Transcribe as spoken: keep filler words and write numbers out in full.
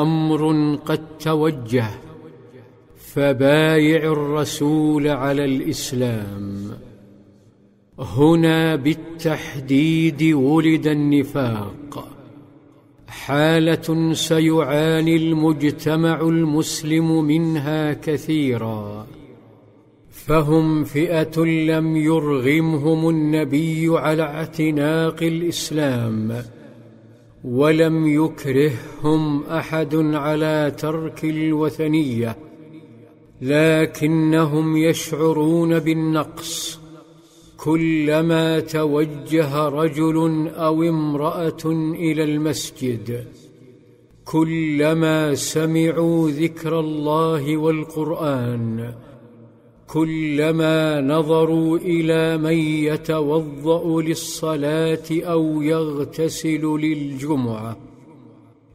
أمر قد توجه، فبايع الرسول على الإسلام. هنا بالتحديد ولد النفاق، حالة سيعاني المجتمع المسلم منها كثيرا، فهم فئة لم يرغمهم النبي على اعتناق الإسلام، ولم يكرههم أحد على ترك الوثنية، لكنهم يشعرون بالنقص كلما توجه رجل أو امرأة إلى المسجد، كلما سمعوا ذكر الله والقرآن، كلما نظروا إلى من يتوضأ للصلاة أو يغتسل للجمعة.